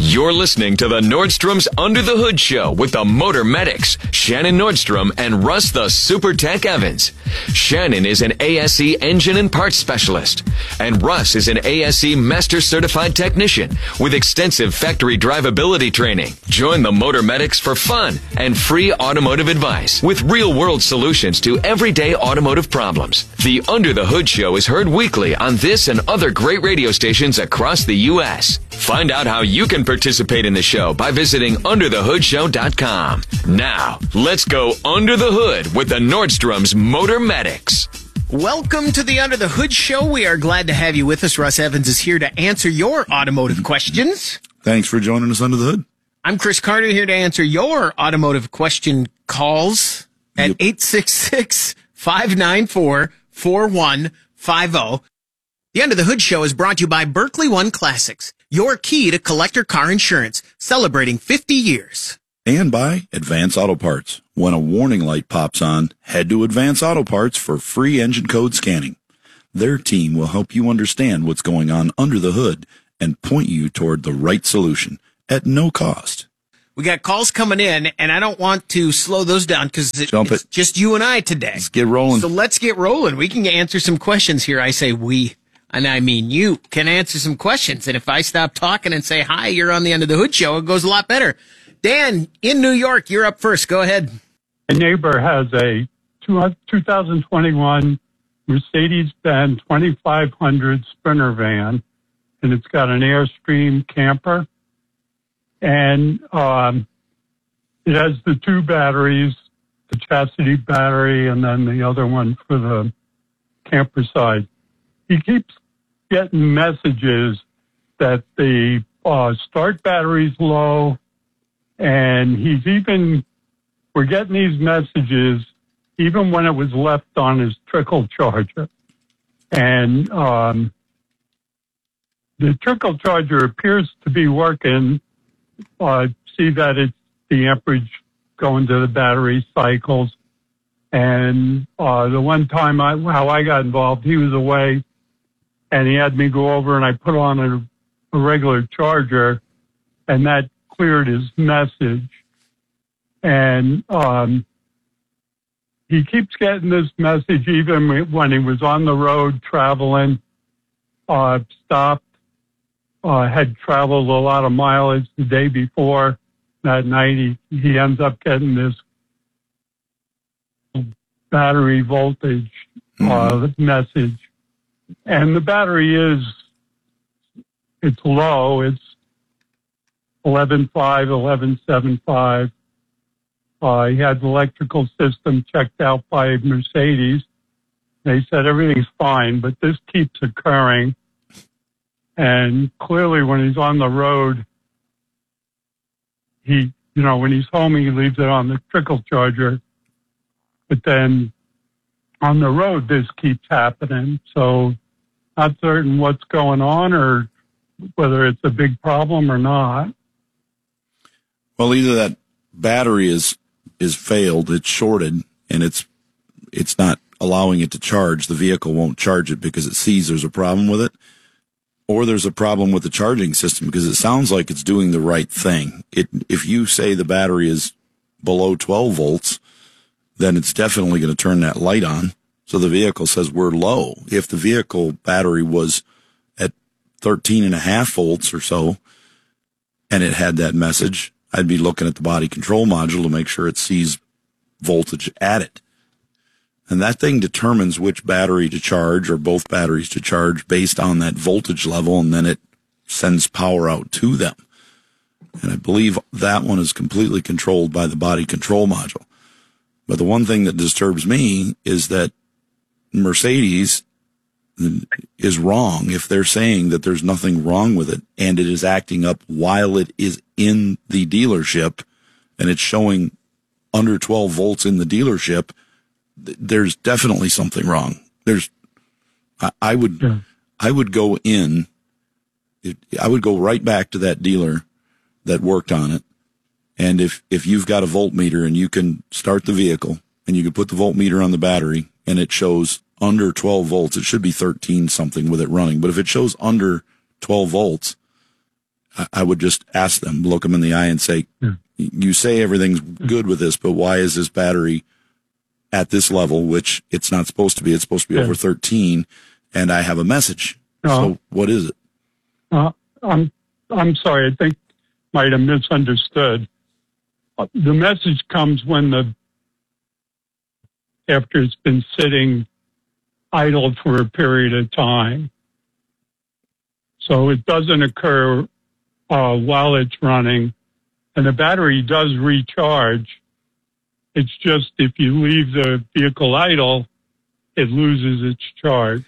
You're listening to the Nordstrom's Under the Hood Show with the Motor Medics, Shannon Nordstrom and Russ the Super Tech Evans. Shannon is an ASE engine and parts specialist, and Russ is an ASE Master Certified Technician with extensive factory drivability training. Join the Motor Medics for fun and free automotive advice with real-world solutions to everyday automotive problems. The Under the Hood Show is heard weekly on this and other great radio stations across the U.S. Find out how you can participate in the show by visiting underthehoodshow.com. Now, let's go under the hood with the Nordstrom's Motor Medics. Welcome to the Under the Hood Show. We are glad to have you with us. Russ Evans is here to answer your automotive questions. Thanks for joining us under the hood. I'm Chris Carter here to answer your automotive question calls at 866-594-4150. The Under the Hood Show is brought to you by Berkeley One Classics, your key to collector car insurance, celebrating 50 years. And by Advance Auto Parts. When a warning light pops on, head to Advance Auto Parts for free engine code scanning. Their team will help you understand what's going on under the hood and point you toward the right solution at no cost. We got calls coming in, and I don't want to slow those down because it's just you and I today. Let's get rolling. So let's get rolling. We can answer some questions here. I say we. And I mean, you can answer some questions. And if I stop talking and say, hi, you're on the Under the Hood Show, it goes a lot better. Dan, in New York, you're up first. Go ahead. My neighbor has a 2021 Mercedes-Benz 2500 Sprinter van, and it's got an Airstream camper. And it has the two batteries, the chassis battery and then the other one for the camper side. He keeps getting messages that the start battery's low, and we're getting these messages even when it was left on his trickle charger. And the trickle charger appears to be working. See that it's the amperage going to the battery cycles. And the one time how I got involved, he was away, and he had me go over and I put on a regular charger, and that cleared his message. And he keeps getting this message even when he was on the road traveling, stopped, had traveled a lot of mileage the day before. That night he ends up getting this battery voltage message. And the battery it's low. It's 11.5, 11.75. He had the electrical system checked out by Mercedes. They said everything's fine, but this keeps occurring. And clearly when he's on the road, when he's home, he leaves it on the trickle charger. But then on the road, this keeps happening. So not certain what's going on or whether it's a big problem or not. Well, either that battery is failed, it's shorted, and it's not allowing it to charge. The vehicle won't charge it because it sees there's a problem with it. Or there's a problem with the charging system because it sounds like it's doing the right thing. If you say the battery is below 12 volts, then it's definitely going to turn that light on. So the vehicle says we're low. If the vehicle battery was at 13.5 volts or so, and it had that message, I'd be looking at the body control module to make sure it sees voltage at it. And that thing determines which battery to charge or both batteries to charge based on that voltage level, and then it sends power out to them. And I believe that one is completely controlled by the body control module. But the one thing that disturbs me is that Mercedes is wrong if they're saying that there's nothing wrong with it and it is acting up while it is in the dealership and it's showing under 12 volts in the dealership. There's definitely something wrong. I would go right back to that dealer that worked on it. And if you've got a voltmeter and you can start the vehicle and you can put the voltmeter on the battery and it shows under 12 volts, it should be 13 something with it running. But if it shows under 12 volts, I would just ask them, look them in the eye and say, you say everything's good with this, but why is this battery at this level, which it's not supposed to be? It's supposed to be over 13, and I have a message. So what is it? I'm sorry. I think might have misunderstood. The message comes when after it's been sitting idle for a period of time. So it doesn't occur while it's running, and the battery does recharge. It's just if you leave the vehicle idle, it loses its charge.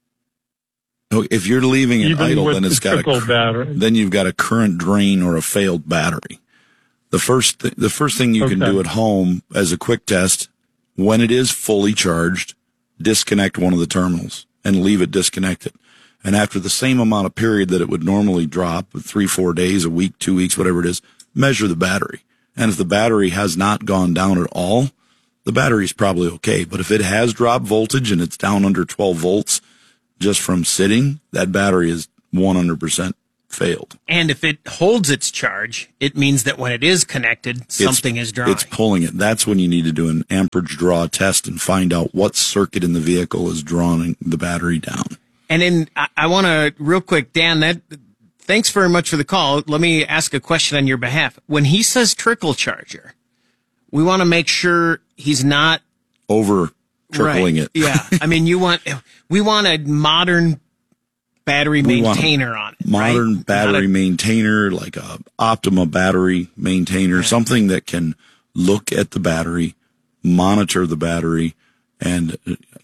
So if you're leaving it Even idle, with then it's the got trickle battery. then you've got a current drain or a failed battery. The first thing you can do at home as a quick test, when it is fully charged, disconnect one of the terminals and leave it disconnected. And after the same amount of period that it would normally drop, 3-4 days, a week, 2 weeks, whatever it is, measure the battery. And if the battery has not gone down at all, the battery's probably okay. But if it has dropped voltage and it's down under 12 volts just from sitting, that battery is 100% failed. And if it holds its charge, it means that when it is connected, something is drawing. It's pulling it. That's when you need to do an amperage draw test and find out what circuit in the vehicle is drawing the battery down. And I want to, real quick, Dan, thanks very much for the call. Let me ask a question on your behalf. When he says trickle charger, we want to make sure he's not over trickling it. Yeah. I mean, we want a modern battery maintainer on it. Modern battery maintainer, like a Optima battery maintainer, something that can look at the battery, monitor the battery, and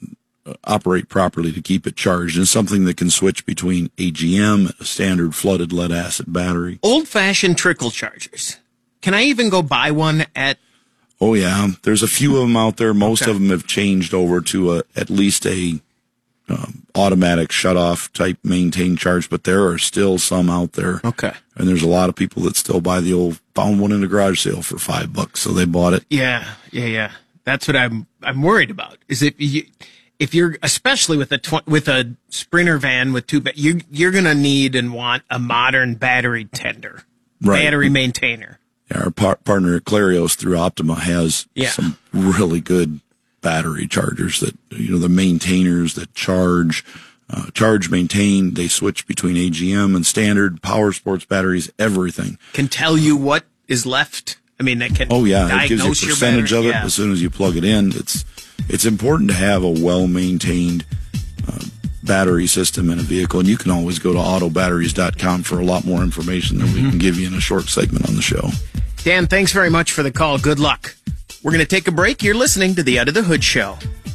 operate properly to keep it charged, and something that can switch between AGM, a standard flooded lead acid battery. Old-fashioned trickle chargers. Can I even go buy one at... Oh, yeah. There's a few of them out there. Most of them have changed over to at least a automatic shut-off type maintain charge, but there are still some out there. Okay. And there's a lot of people that still buy the old, found one in a garage sale for $5, so they bought it. Yeah. That's what I'm worried about. Is if you're, especially with a Sprinter van with you're going to need and want a modern battery tender, battery maintainer. Yeah, our partner at Clarios through Optima has some really good battery chargers that, the maintainers that charge, maintain. They switch between AGM and standard power sports batteries, everything. Can tell you what is left. I mean, that can it gives you a percentage of it as soon as you plug it in. It's important to have a well-maintained battery system in a vehicle, and you can always go to autobatteries.com for a lot more information than we can give you in a short segment on the show. Dan, thanks very much for the call. Good luck. We're going to take a break. You're listening to the Under the Hood Show.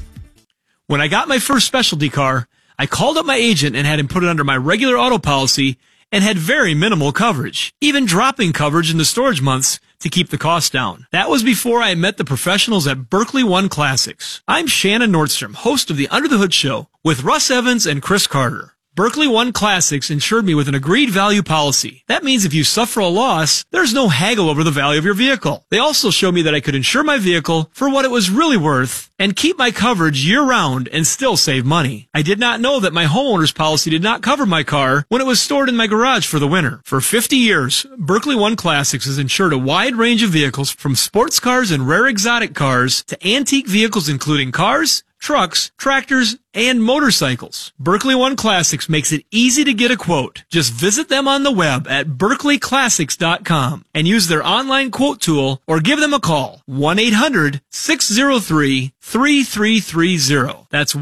When I got my first specialty car, I called up my agent and had him put it under my regular auto policy and had very minimal coverage, even dropping coverage in the storage months to keep the cost down. That was before I met the professionals at Berkeley One Classics. I'm Shannon Nordstrom, host of the Under the Hood Show with Russ Evans and Chris Carter. Berkeley One Classics insured me with an agreed value policy. That means if you suffer a loss, there's no haggle over the value of your vehicle. They also showed me that I could insure my vehicle for what it was really worth and keep my coverage year-round and still save money. I did not know that my homeowner's policy did not cover my car when it was stored in my garage for the winter. For 50 years, Berkeley One Classics has insured a wide range of vehicles from sports cars and rare exotic cars to antique vehicles including cars, trucks, tractors, and motorcycles. Berkeley One Classics makes it easy to get a quote. Just visit them on the web at berkeleyclassics.com and use their online quote tool or give them a call. 1-800-603-3330. That's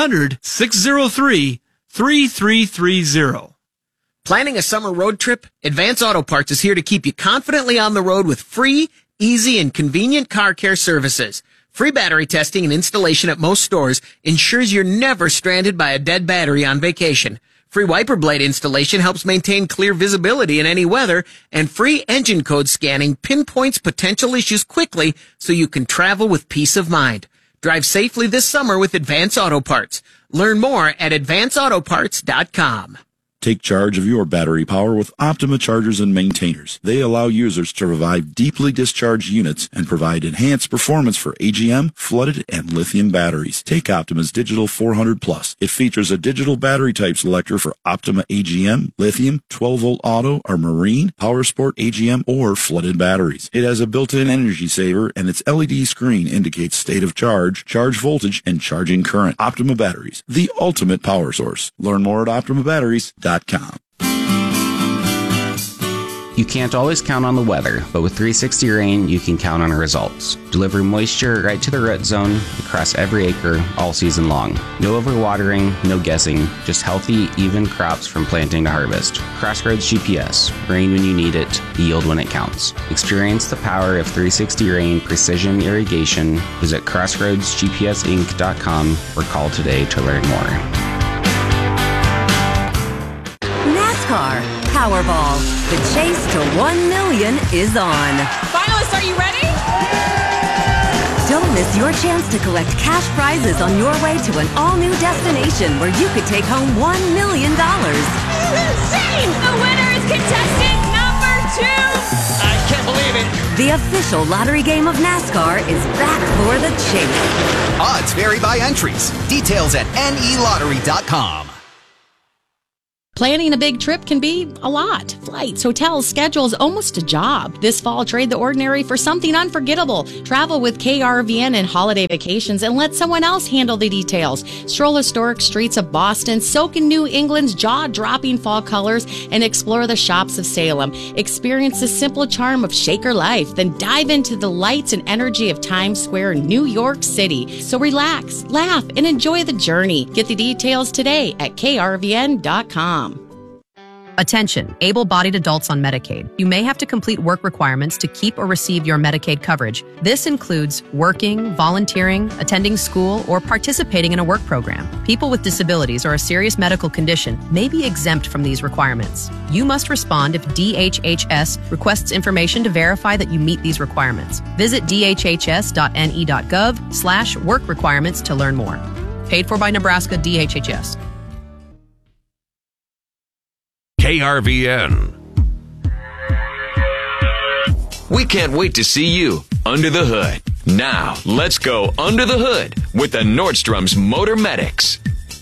1-800-603-3330. Planning a summer road trip? Advance Auto Parts is here to keep you confidently on the road with free, easy, and convenient car care services. Free battery testing and installation at most stores ensures you're never stranded by a dead battery on vacation. Free wiper blade installation helps maintain clear visibility in any weather, and free engine code scanning pinpoints potential issues quickly so you can travel with peace of mind. Drive safely this summer with Advance Auto Parts. Learn more at advanceautoparts.com. Take charge of your battery power with Optima Chargers and Maintainers. They allow users to revive deeply discharged units and provide enhanced performance for AGM, flooded, and lithium batteries. Take Optima's Digital 400 Plus. It features a digital battery type selector for Optima AGM, lithium, 12-volt auto, or marine, power sport AGM, or flooded batteries. It has a built-in energy saver, and its LED screen indicates state of charge, charge voltage, and charging current. Optima Batteries, the ultimate power source. Learn more at OptimaBatteries.com. You can't always count on the weather, but with 360 Rain, you can count on results. Deliver moisture right to the root zone across every acre all season long. No overwatering, no guessing, just healthy, even crops from planting to harvest. Crossroads GPS. Rain when you need it, yield when it counts. Experience the power of 360 Rain Precision Irrigation. Visit crossroadsgpsinc.com or call today to learn more. NASCAR Powerball. The chase to 1 million is on. Finalists, are you ready? Don't miss your chance to collect cash prizes on your way to an all-new destination where you could take home $1 million. This is insane! The winner is contestant number 2! I can't believe it. The official lottery game of NASCAR is back for the chase. Odds vary by entries. Details at nelottery.com. Planning a big trip can be a lot. Flights, hotels, schedules, almost a job. This fall, trade the ordinary for something unforgettable. Travel with KRVN and holiday vacations and let someone else handle the details. Stroll historic streets of Boston, soak in New England's jaw-dropping fall colors, and explore the shops of Salem. Experience the simple charm of Shaker life, then dive into the lights and energy of Times Square, New York City. So relax, laugh, and enjoy the journey. Get the details today at krvn.com. Attention, able-bodied adults on Medicaid. You may have to complete work requirements to keep or receive your Medicaid coverage. This includes working, volunteering, attending school, or participating in a work program. People with disabilities or a serious medical condition may be exempt from these requirements. You must respond if DHHS requests information to verify that you meet these requirements. Visit dhhs.ne.gov/work requirements to learn more. Paid for by Nebraska DHHS. KRVN. We can't wait to see you under the hood. Now, let's go under the hood with the Nordstrom's Motor Medics.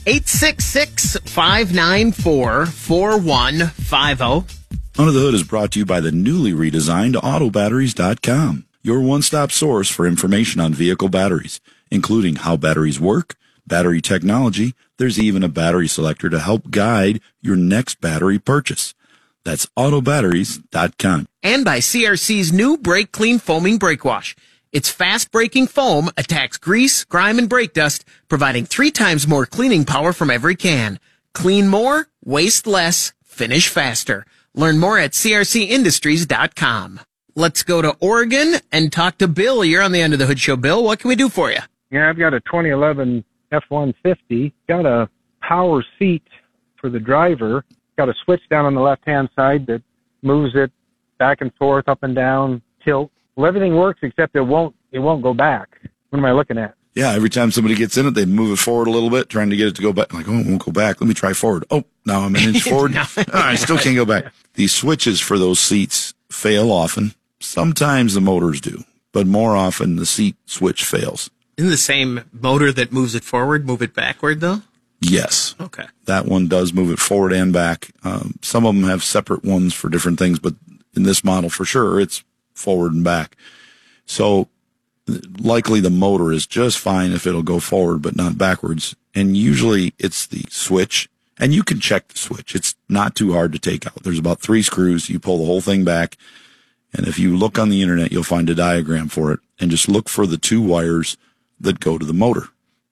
866-594-4150. Under the Hood is brought to you by the newly redesigned AutoBatteries.com, your one-stop source for information on vehicle batteries, including how batteries work, battery technology. There's even a battery selector to help guide your next battery purchase. That's autobatteries.com. And by CRC's new Brake Clean Foaming Brake Wash. Its fast-breaking foam attacks grease, grime, and brake dust, providing 3 times more cleaning power from every can. Clean more, waste less, finish faster. Learn more at crcindustries.com. Let's go to Oregon and talk to Bill. You're on the End of the Hood Show. Bill, what can we do for you? Yeah, I've got a 2011 F-150. Got a power seat for the driver. Got a switch down on the left-hand side that moves it back and forth, up and down, tilt. Well, everything works except it won't go back. What am I looking at? Yeah, every time somebody gets in it, they move it forward a little bit, trying to get it to go back. I'm like, oh, it won't go back. Let me try forward. Oh, now I'm an inch forward. I still can't go back. These switches for those seats fail often. Sometimes the motors do, but more often the seat switch fails. Isn't the same motor that moves it forward, move it backward, though? Yes. Okay. That one does move it forward and back. Some of them have separate ones for different things, but in this model for sure, it's forward and back. So likely the motor is just fine if it'll go forward, but not backwards. And usually it's the switch, and you can check the switch. It's not too hard to take out. There's about 3 screws. You pull the whole thing back. And if you look on the internet, you'll find a diagram for it, and just look for the 2 wires that go to the motor.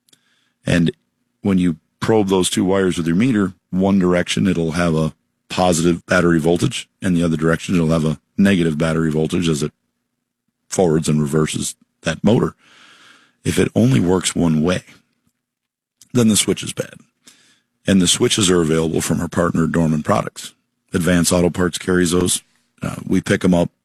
And when you probe those 2 wires with your meter, one direction it'll have a positive battery voltage, and the other direction it'll have a negative battery voltage as it forwards and reverses that motor. If it only works one way, then the switch is bad. And the switches are available from our partner Dorman Products. Advance Auto Parts carries those. We pick them up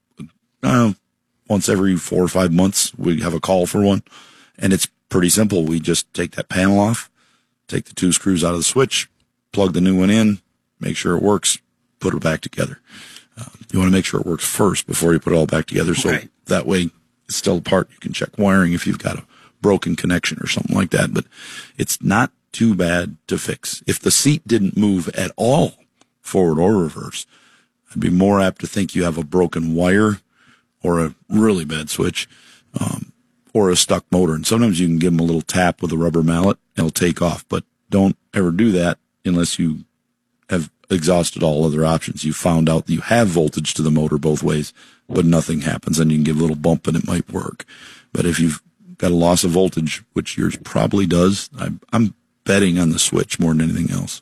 once every 4 or 5 months. We have a call for one. And it's pretty simple. We just take that panel off, take the 2 screws out of the switch, plug the new one in, make sure it works, put it back together. You want to make sure it works first before you put it all back together. So that way it's still apart. You can check wiring if you've got a broken connection or something like that. But it's not too bad to fix. If the seat didn't move at all, forward or reverse, I'd be more apt to think you have a broken wire or a really bad switch, or a stuck motor. And sometimes you can give them a little tap with a rubber mallet and it'll take off. But don't ever do that unless you have exhausted all other options. You found out that you have voltage to the motor both ways, but nothing happens, and you can give a little bump and it might work. But if you've got a loss of voltage, which yours probably does, I'm betting on the switch more than anything else.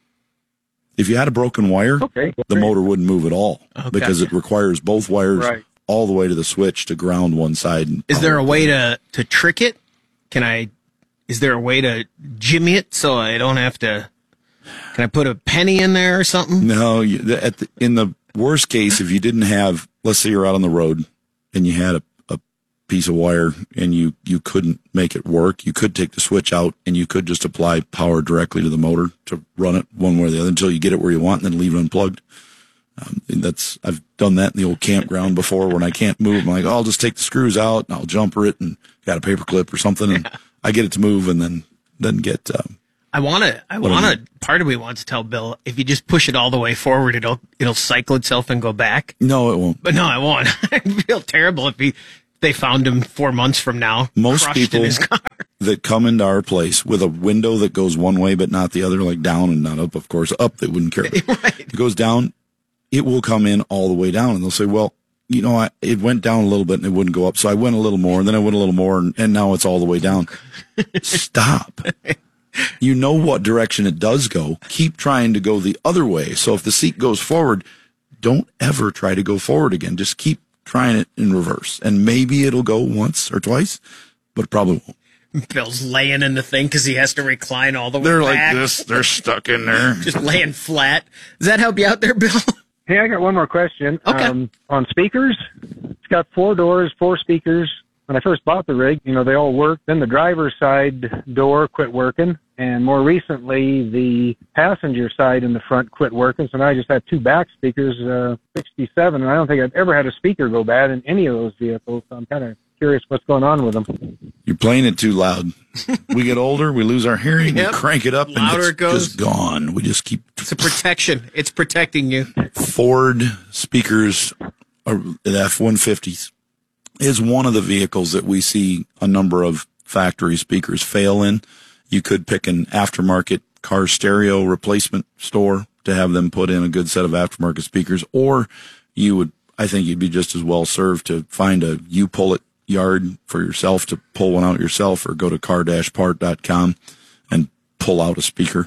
If you had a broken wire, the motor wouldn't move at all because it requires both wires all the way to the switch to ground one side. And is there a way to trick it? Is there a way to jimmy it so I don't have to? Can I put a penny in there or something? No. In the worst case, if you didn't have, let's say you're out on the road and you had a piece of wire and you couldn't make it work, you could take the switch out and you could just apply power directly to the motor to run it one way or the other until you get it where you want and then leave it unplugged. I've done that in the old campground before when I can't move. I'm like, I'll just take the screws out and I'll jumper it and got a paper clip or something and I get it to move and then get. I want to. Part of me wants to tell Bill if you just push it all the way forward, it'll cycle itself and go back. No, it won't. But no, I won't. I'd feel terrible if they found him 4 months from now. Most crushed people in his car. that come into our place with a window that goes one way but not the other, like down and not up, of course, up they wouldn't care. It goes down, it will come in all the way down, and they'll say, well, it went down a little bit and it wouldn't go up, so I went a little more, and then I went a little more, and now it's all the way down. Stop. You know what direction it does go. Keep trying to go the other way. So if the seat goes forward, don't ever try to go forward again. Just keep trying it in reverse. And maybe it'll go once or twice, but it probably won't. Bill's laying in the thing because he has to recline all the way They're back. like this. They're stuck in there. Just laying flat. Does that help you out there, Bill? Hey, I got one more question. Okay. On speakers, it's got 4 doors, 4 speakers. When I first bought the rig, they all worked. Then the driver's side door quit working. And more recently, the passenger side in the front quit working. So now I just have 2 back speakers, 67. And I don't think I've ever had a speaker go bad in any of those vehicles. So I'm kind of curious what's going on with them. You're playing it too loud. We get older, we lose our hearing, we crank it up, Louder and it goes. just gone. We just keep. It's a protection. It's protecting you. Ford speakers, the F-150s, is one of the vehicles that we see a number of factory speakers fail in. You could pick an aftermarket car stereo replacement store to have them put in a good set of aftermarket speakers, or I think you'd be just as well served to find a U-Pull-It yard for yourself to pull one out yourself, or go to car-part.com and pull out a speaker.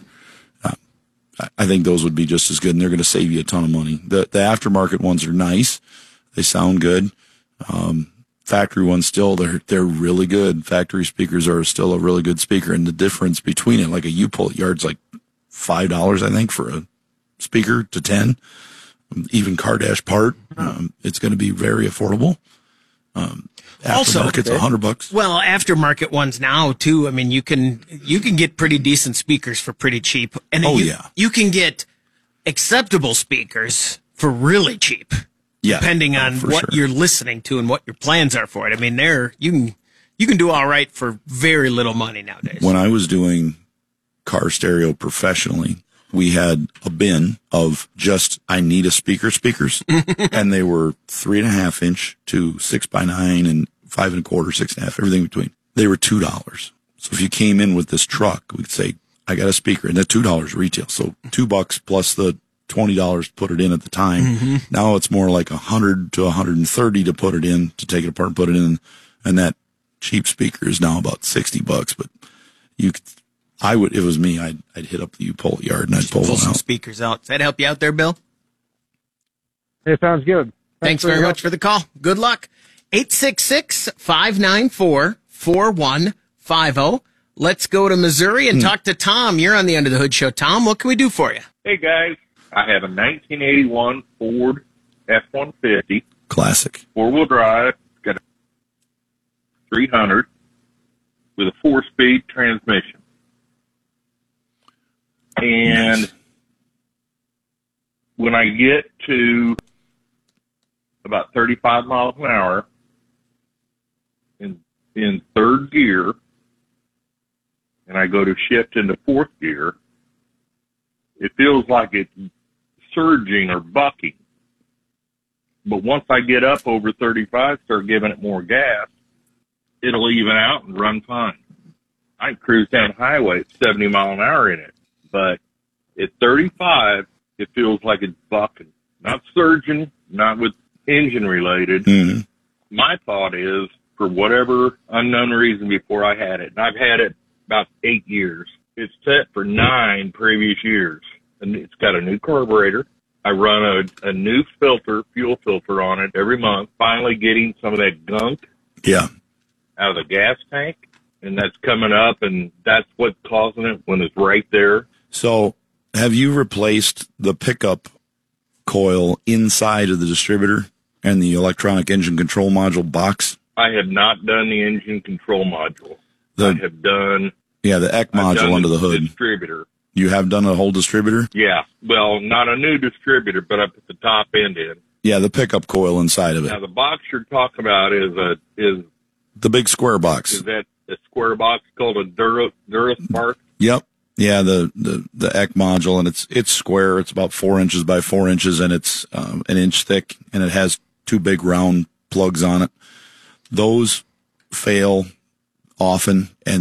I think those would be just as good, and they're going to save you a ton of money. The aftermarket ones are nice. They sound good. Factory ones still, they're really good. Factory speakers are still a really good speaker, and the difference between it, like a U-Pull-It yard's like $5, I think, for a speaker to 10. Even car-part, it's going to be very affordable. Aftermarket's $100. Well, aftermarket ones now too. I mean, you can get pretty decent speakers for pretty cheap, and you can get acceptable speakers for really cheap. Yeah, depending on what you're listening to and what your plans are for it. I mean, you can do all right for very little money nowadays. When I was doing car stereo professionally, we had a bin of just I need a speakers, and they were 3.5 inch to 6x9 and 5 1/4, 6.5, everything between. They were $2. So if you came in with this truck, we'd say, I got a speaker, and that's $2 retail. So $2 plus the $20 to put it in at the time. Mm-hmm. Now it's more like $100 to $130 to put it in, to take it apart and put it in. And that cheap speaker is now about $60. But if it was me, I'd hit up the U-Pull-It yard and I'd pull some out. speakers out. Does that help you out there, Bill? It sounds good. Thanks very much for the call. Good luck. 866-594-4150. Let's go to Missouri and talk to Tom. You're on the Under the Hood Show. Tom, what can we do for you? Hey, guys. I have a 1981 Ford F-150. Classic. 4-wheel drive. Got a 300 with a 4-speed transmission. And when I get to about 35 miles an hour in third gear, and I go to shift into fourth gear, it feels like it's surging or bucking. But once I get up over 35, start giving it more gas, it'll even out and run fine. I can cruise down the highway at 70 mile an hour in it, but at 35, it feels like it's bucking. Not surging, not with engine related. Mm-hmm. My thought is, for whatever unknown reason before I had it, and I've had it about 8 years, it's set for 9 previous years, and it's got a new carburetor. I run a new fuel filter on it every month, finally getting some of that gunk out of the gas tank, and that's coming up, and that's what's causing it when it's right there. So have you replaced the pickup coil inside of the distributor and the electronic engine control module box? I have not done the engine control module. I have done... Yeah, the EC module under the hood. Distributor. You have done a whole distributor? Yeah. Well, not a new distributor, but I put the top end in. Yeah, the pickup coil inside of it. Now, the box you're talking about is the big square box. Is that a square box called a Duraspark? Yep. Yeah, the EC module, and it's square. It's about 4 inches by 4 inches, and it's an inch thick, and it has 2 big round plugs on it. Those fail often, and